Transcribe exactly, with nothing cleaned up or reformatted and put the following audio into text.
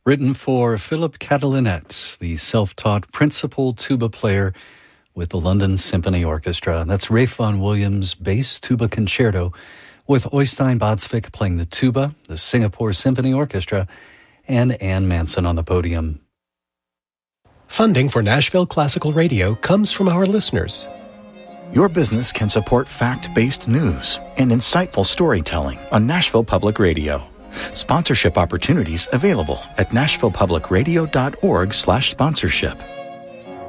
Written for Philip Catalinet, the self-taught principal tuba player with the London Symphony Orchestra. That's Ralph Vaughan Williams' Bass Tuba Concerto with Øystein Båtsvik playing the tuba, the Singapore Symphony Orchestra, and Ann Manson on the podium. Funding for Nashville Classical Radio comes from our listeners. Your business can support fact-based news and insightful storytelling on Nashville Public Radio. Sponsorship opportunities available at nashville public radio dot org slash sponsorship.